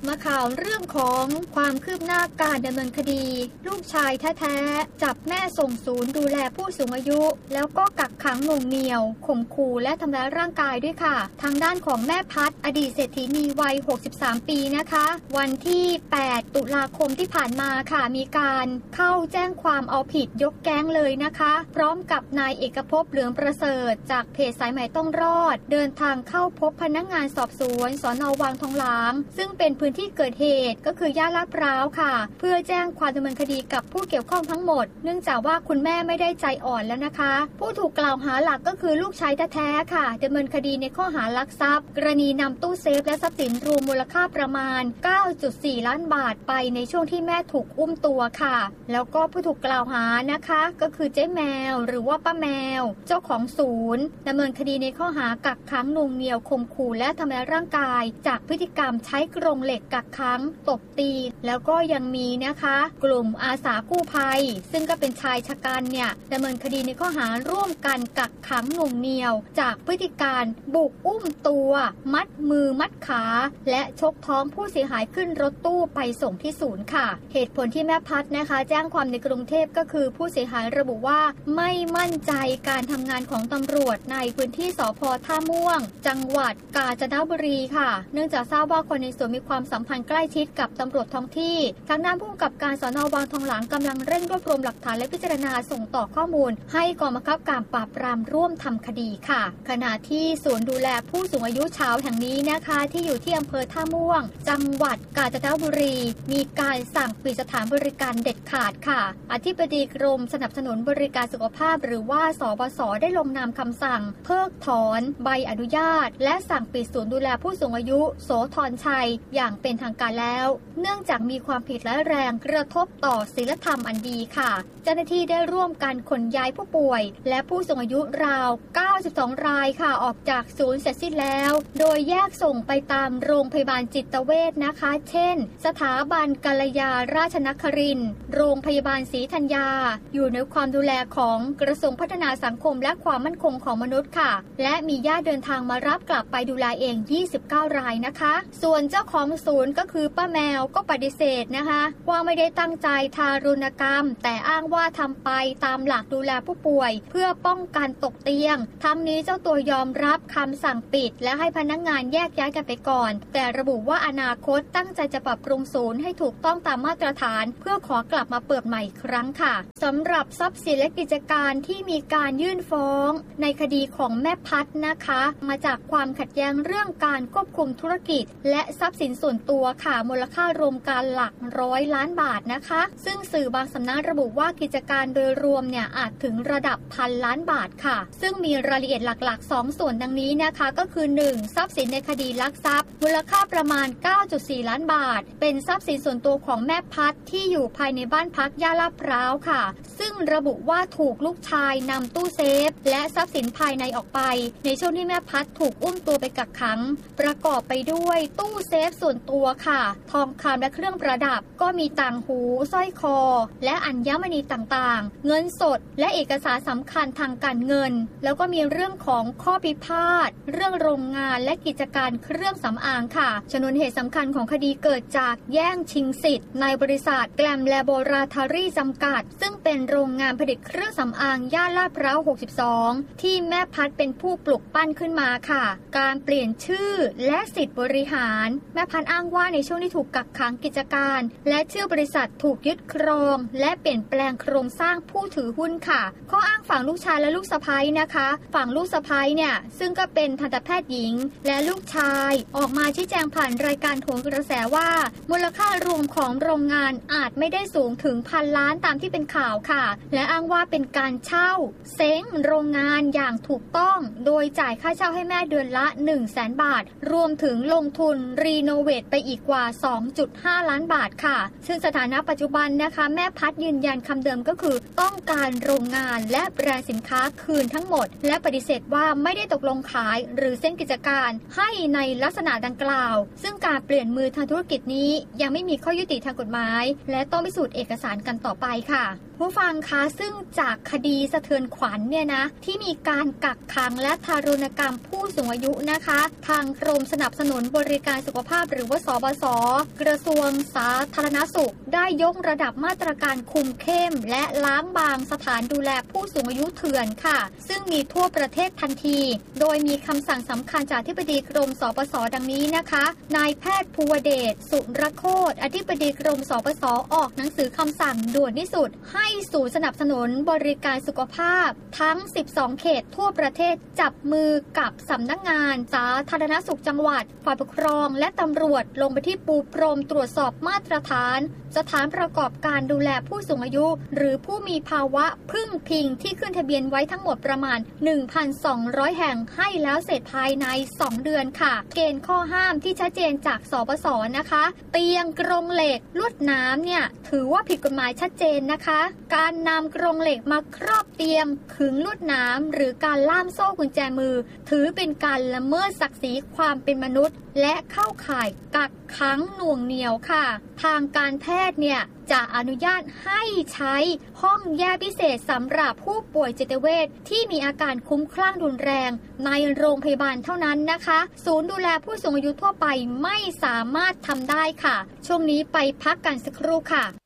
มาข่าวเรื่องของความคืบหน้าการดำเนินคดีลูกชายแท้ๆจับแม่ส่งศูนย์ดูแลผู้สูงอายุแล้วก็กักขังหน่วงเหนี่ยวข่มขู่และทำร้ายร่างกายด้วยค่ะทางด้านของแม่พัดอดีตเศรษฐีนีวัย63ปีนะคะวันที่8ตุลาคมที่ผ่านมาค่ะมีการเข้าแจ้งความเอาผิดยกแก๊งเลยนะคะพร้อมกับนายเอกภพเหลืองประเสริฐจากเพจสายใหม่ต้องรอดเดินทางเข้าพบพนักงานสอบสวนสน.วังทองหลางซึ่งเป็นพื้นที่เกิดเหตุก็คือย่านลาดพร้าวค่ะเพื่อแจ้งความดำเนินคดีกับผู้เกี่ยวข้องทั้งหมดเนื่องจากว่าคุณแม่ไม่ได้ใจอ่อนแล้วนะคะผู้ถูกกล่าวหาหลักก็คือลูกชายแท้ๆค่ะดำเนินคดีในข้อหาลักทรัพย์กรณีนำตู้เซฟและทรัพย์สินรวมมูลค่าประมาณ 9.4 ล้านบาทไปในช่วงที่แม่ถูกอุ้มตัวค่ะแล้วก็ผู้ถูกกล่าวหานะคะก็คือเจ๊แมวหรือว่าป้าแมวเจ้าของศูนย์ดำเนินคดีในข้อหากักขังหน่วงเหนี่ยวข่มขู่และทำร้ายร่างกายจากพฤติกรรมใช้กรงเหล็กกักขังตบตีแล้วก็ยังมีนะคะกลุ่มอาสากู้ภัยซึ่งก็เป็นชายชะกันเนี่ยดำเนินคดีในข้อหาร่วมกันกักขังหน่วงเหนี่ยวจากพฤติการบุกอุ้มตัวมัดมือมัดขาและชกท้องผู้เสียหายขึ้นรถตู้ไปส่งที่ศูนย์ค่ะเหตุผลที่แม่พัดนะคะแจ้งความในกรุงเทพก็คือผู้เสียหายระบุว่าไม่มั่นใจการทำงานของตำรวจในพื้นที่สภ.ท่าม่วงจังหวัดกาญจนบุรีค่ะเนื่องจากทราบว่าคนในส่วนมีความสัมพันธ์ใกล้ชิดกับตำรวจท้องที่ทางด้านผู้กำกับการสน.วังทองหลางกำลังเร่งรวบรวมหลักฐานและพิจารณาส่งต่อข้อมูลให้กองบังคับการปราบปรามร่วมทำคดีค่ะขณะที่ศูนย์ดูแลผู้สูงอายุชาวแห่งนี้นะคะที่อยู่ที่อำเภอท่าม่วงจังหวัดกาญจนบุรีมีการสั่งปิดสถานบริการเด็ดขาดค่ะอธิบดีกรมสนับสนุนบริการสุขภาพหรือว่าสบศได้ลงนามคำสั่งเพิกถอนใบอนุญาตและสั่งปิดศูนย์ดูแลผู้สูงอายุโสธรชัยอย่างเป็นทางการแล้วเนื่องจากมีความผิดร้ายแรงกระทบต่อศีลธรรมอันดีค่ะเจ้าหน้าที่ได้ร่วมกันขนย้ายผู้ป่วยและผู้สูงอายุราว92รายค่ะออกจากศูนย์เสร็จสิ้นแล้วโดยแยกส่งไปตามโรงพยาบาลจิตเวชนะคะเช่นสถาบันกัลยาราชนครินทร์โรงพยาบาลศรีธัญญาอยู่ในความดูแลของกระทรวงพัฒนาสังคมและความมั่นคงของมนุษย์ค่ะและมีญาติเดินทางมารับกลับไปดูแลเอง29รายนะคะส่วนเจ้าของศูนย์ก็คือป้าแมวก็ปฏิเสธนะคะว่าไม่ได้ตั้งใจทารุณกรรมแต่อ้างว่าทำไปตามหลักดูแลผู้ป่วยเพื่อป้องกันตกเตียงทั้งนี้เจ้าตัวยอมรับคำสั่งปิดและให้พนักงานแยกย้ายกันไปก่อนแต่ระบุว่าอนาคตตั้งใจจะปรับปรุงศูนย์ให้ถูกต้องตามมาตรฐานเพื่อขอกลับมาเปิดใหม่อีกครั้งค่ะสำหรับทรัพย์สินและกิจการที่มีการยื่นฟ้องในคดีของแม่พัดนะคะมาจากความขัดแย้งเรื่องการควบคุมธุรกิจและทรัพย์สินส่วนตัวค่ะมูลค่ารวมกันหลัก100 ล้านบาทนะคะซึ่งสื่อบางสำนักระบุว่ากิจการโดยรวมเนี่ยอาจถึงระดับ1,000 ล้านบาทค่ะซึ่งมีรายละเอียดหลักๆ2ส่วนดังนี้นะคะก็คือ 1. ทรัพย์สินในคดีลักทรัพย์มูลค่าประมาณ 9.4 ล้านบาทเป็นทรัพย์สินส่วนตัวของแม่พัดที่อยู่ภายในบ้านพักย่านลาดพร้าวค่ะซึ่งระบุว่าถูกลูกชายนำตู้เซฟและทรัพย์สินภายในออกไปในช่วงที่แม่พัดถูกอุ้มตัวไปกักขังประกอบไปด้วยตู้เซฟส่วนตัวค่ะทองคำและเครื่องประดับก็มีต่างหูสร้อยคอและอัญมณีต่างๆเงินสดและเอกสารสำคัญทางการเงินแล้วก็มีเรื่องของข้อพิพาทเรื่องโรงงานและกิจการเครื่องสำอางค่ะชนวนเหตุสำคัญของคดีเกิดจากแย่งชิงสิทธิ์ในบริษัทแกลมแลโบราทอรี่จำกัดซึ่งเป็นโรงงานผลิตเครื่องสำอางย่านลาดพร้าว62ที่แม่พัดเป็นผู้ปลุกปั้นขึ้นมาค่ะการเปลี่ยนชื่อและสิทธิบริหารแม่พัดอ้างว่าในช่วงที่ถูกกักขังกิจการและชื่อบริษัทถูกยึดครองและเปลี่ยนแปลงโครงสร้างผู้ถือหุ้นค่ะข้ออ้างฝั่งลูกชายและลูกสะใภ้นะคะฝั่งลูกสะใภ้เนี่ยซึ่งก็เป็นทันตแพทย์หญิงและลูกชายออกมาชี้แจงผ่านรายการโหนกระแสว่ามูลค่ารวมของโรงงานอาจไม่ได้สูงถึง1,000 ล้านตามที่เป็นข่าวค่ะและอ้างว่าเป็นการเช่าเซ้งโรงงานอย่างถูกต้องโดยจ่ายค่าเช่าให้แม่เดือนละ 100,000 บาทรวมถึงลงทุนรีโนเวทไปอีกกว่า 2.5 ล้านบาทค่ะซึ่งสถานะปัจจุบันนะคะแม่พัดยืนยันคำเดิมก็คือต้องการโรงงานและแบรนด์สินค้าคืนทั้งหมดและปฏิเสธว่าไม่ได้ตกลงขายหรือเส้นกิจการให้ในลักษณะดังกล่าวซึ่งการเปลี่ยนมือทางธุรกิจนี้ยังไม่มีข้อยุติทางกฎหมายและต้องพิสูจน์เอกสารกันต่อไปค่ะผู้ฟังคะซึ่งจากคดีสะเทือนขวัญเนี่ยนะที่มีการกักขังและทารุณกรรมผู้สูงอายุนะคะทางกรมสนับสนุนบริการสุขภาพหรือว่าสบศกระทรวงสาธารณสุขได้ยกระดับมาตรการคุมเข้มและล้างบางสถานดูแลผู้สูงอายุเถื่อนค่ะซึ่งมีทั่วประเทศทันทีโดยมีคำสั่งสำคัญจากอธิบดีกรมสปสดังนี้นะคะนายแพทย์ภูวเดชสุรโคตอธิบดีกรมสปสออกหนังสือคำสั่งด่วนที่สุดให้ศูนย์สนับสนุนบริการสุขภาพทั้ง12เขตทั่วประเทศจับมือกับสำนักงานสาธารณสุขจังหวัดฝ่ายปกครองและตำรวจลงไปที่ปูพรมตรวจสอบมาตรฐานสถานประกอบการดูแลผู้สูงอายุหรือผู้มีภาวะพึ่งพิงที่ขึ้นทะเบียนไว้ทั้งหมดประมาณ 1,200 แห่งให้แล้วเสร็จภายใน2เดือนค่ะเกณฑ์ข้อห้ามที่ชัดเจนจากสปสนะคะเตียงกรงเหล็กลวดน้ำเนี่ยถือว่าผิดกฎหมายชัดเจนนะคะการนำกรงเหล็กมาครอบเตียงขึงลวดน้ำหรือการล่ามโซ่กุญแจมือถือเป็นการละเมิดศักดิ์ศรีความเป็นมนุษย์และเข้าข่ายกักขังหน่วงเหนี่ยวค่ะทางการแพทย์เนี่ยจะอนุญาตให้ใช้ห้องแยกพิเศษสำหรับผู้ป่วยจิตเวชที่มีอาการคลุ้มคลั่งรุนแรงในโรงพยาบาลเท่านั้นนะคะศูนย์ดูแลผู้สูงอายุทั่วไปไม่สามารถทำได้ค่ะช่วงนี้ไปพักกันสักครู่ค่ะ